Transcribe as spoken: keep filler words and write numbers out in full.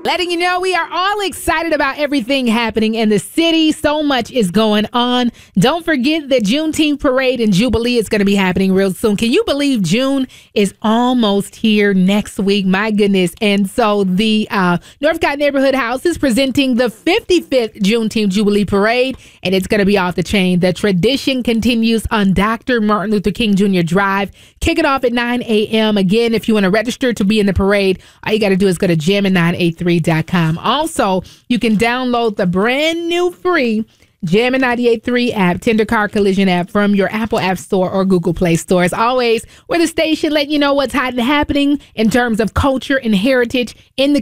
Letting you know we are all excited about everything happening in the city. So much is going on. Don't forget the Juneteenth parade and Jubilee is going to be happening real soon. Can you believe June is almost here next week? My goodness. And so the uh, Northcott Neighborhood House is presenting the fifty-fifth Juneteenth Jubilee Parade, and it's going to be off the chain. The tradition continues on Doctor Martin Luther King Junior Drive. Kick it off at nine a.m. Again, if you want to register to be in the parade, all you got to do is go to jammin nine eight three dot com. Also, you can download the brand new free Jammin ninety-eight point three app, Tender Car Collision app from your Apple App Store or Google Play Store. As always, we're the station letting you know what's hot and happening in terms of culture and heritage in the